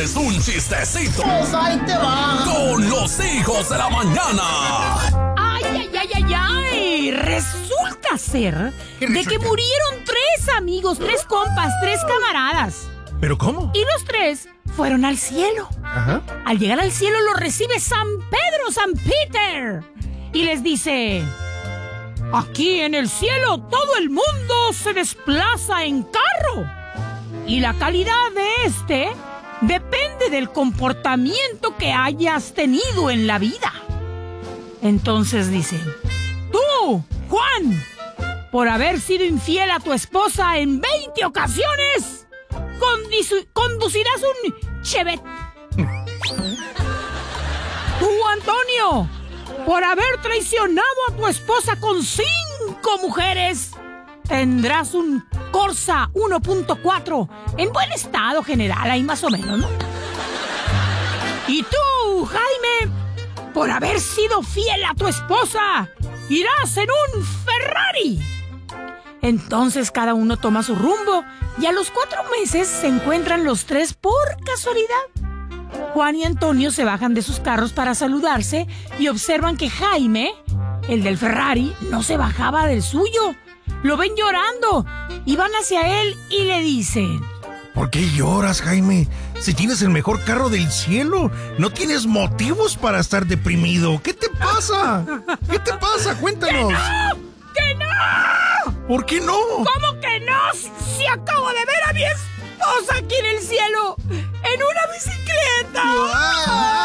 es un chistecito. Pues ahí te va. Con los hijos de la mañana. ¡Ay! Resulta ser de que murieron 3 amigos, 3 compas, 3 camaradas. ¿Pero cómo? Y los 3 fueron al cielo. Ajá. Al llegar al cielo los recibe San Pedro, San Peter. Y les dice: aquí en el cielo todo el mundo se desplaza en carro. Y la calidad de este depende del comportamiento que hayas tenido en la vida. Entonces dice: tú, Juan, por haber sido infiel a tu esposa en 20 ocasiones, conducirás un Chevette. Tú, Antonio, por haber traicionado a tu esposa con 5 mujeres, tendrás un Corsa 1.4 en buen estado general, ahí más o menos, ¿no? Y tú, Jaime, por haber sido fiel a tu esposa, irás en un Ferrari. Entonces cada uno toma su rumbo y a los 4 meses se encuentran los 3 por casualidad. Juan y Antonio se bajan de sus carros para saludarse y observan que Jaime, el del Ferrari, no se bajaba del suyo. Lo ven llorando y van hacia él y le dicen: ¿por qué lloras, Jaime? Si tienes el mejor carro del cielo, no tienes motivos para estar deprimido. ¿Qué te pasa? ¿Qué te pasa? Cuéntanos. ¡Que no! ¿Por qué no? ¿Cómo que no? Si acabo de ver a mi esposa aquí en el cielo, en una bicicleta.